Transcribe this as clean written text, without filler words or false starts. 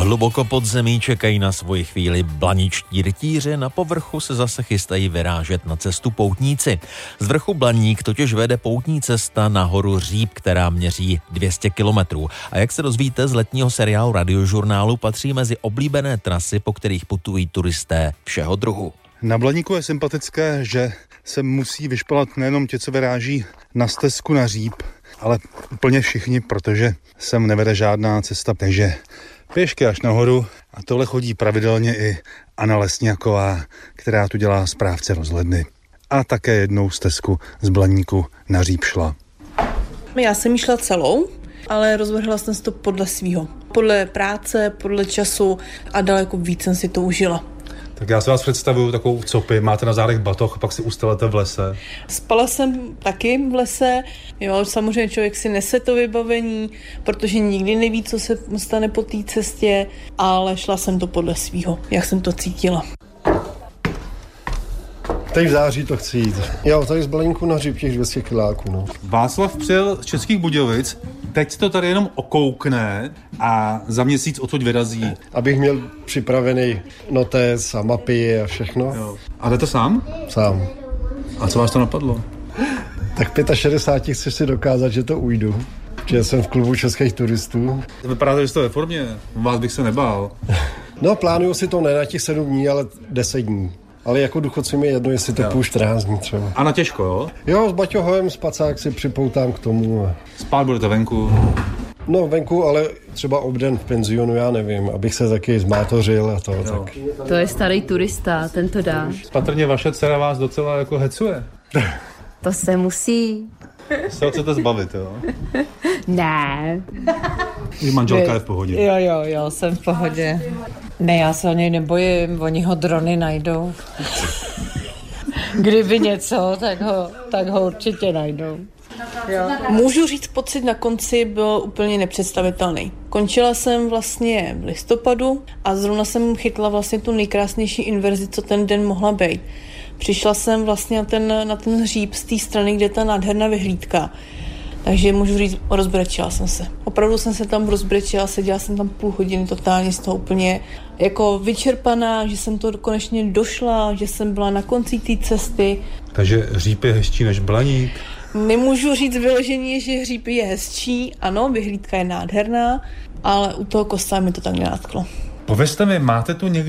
Hluboko pod zemí čekají na svoji chvíli blaničtí rytíři, na povrchu se zase chystají vyrážet na cestu poutníci. Z vrchu Blaník totiž vede poutní cesta na horu Říp, která měří 200 kilometrů. A jak se dozvíte z letního seriálu Radiožurnálu, patří mezi oblíbené trasy, po kterých putují turisté všeho druhu. Na Blaníku je sympatické, že se musí vyšpalat nejenom ti, co vyráží na stezku na Říp, ale úplně všichni, protože sem nevede žádná cesta, takže pěšky až nahoru. A tohle chodí pravidelně i Anna Lesňáková, která tu dělá správce rozhledny. A také jednou stezku z Blaníku na Říp šla. Já jsem ji šla celou, ale rozvrhla jsem si to podle svýho. Podle práce, podle času a daleko víc jsem si to užila. Tak já si vás představuju takovou copy, máte na zádech batoh, pak si ustelete v lese. Spala jsem taky v lese, jo, samozřejmě člověk si nese to vybavení, protože nikdy neví, co se stane po té cestě, ale šla jsem to podle svýho, jak jsem to cítila. Teď v září to chci jít. Jo, tady z Blaníku na Říp těch 200 kiláků, no. Václav přijel z Českých Budějovic, teď to tady jenom okoukne a za měsíc odtud vyrazí. Abych měl připravený notes a mapy a všechno. Jo. A jde to sám? Sám. A co vás to napadlo? Tak 65 chci si dokázat, že to ujdu. Že jsem v klubu českých turistů. Vypadá to, že jste ve formě. Vás bych se nebál. No, plánuju si to ne na těch 7 dní, ale 10 dní. Ale jako důchodci mi je jedno, jestli to půjdu 14 dní třeba. A na těžko, jo? Jo, s baťohem, spacák si připoutám k tomu. Spát budete venku? No, venku, ale třeba obden v penzionu, já nevím, abych se taky zmátořil a to. Tak. To je starý turista, ten to dá. Patrně vaše dcera vás docela jako hecuje. To se musí. Se ho chcete zbavit, jo? Ne. I manželka je v pohodě. Jo, jsem v pohodě. Ne, já se o něj nebojím, oni ho drony najdou. Kdyby něco, tak ho určitě najdou. Jo. Můžu říct, pocit na konci byl úplně nepředstavitelný. Končila jsem vlastně v listopadu a zrovna jsem chytla vlastně tu nejkrásnější inverzi, co ten den mohla být. Přišla jsem vlastně na ten Říp z té strany, kde je ta nádherná vyhlídka. Takže můžu říct, rozbrečela jsem se. Opravdu jsem se tam rozbrečela, seděla jsem tam půl hodiny totálně z toho úplně jako vyčerpaná, že jsem to konečně došla, že jsem byla na konci té cesty. Takže Říp je hezčí než Blaník? Nemůžu říct vyloženě, že Říp je hezčí. Ano, vyhlídka je nádherná, ale u toho Kostá mi to tak nenatklo. Povězte mi, máte tu někdy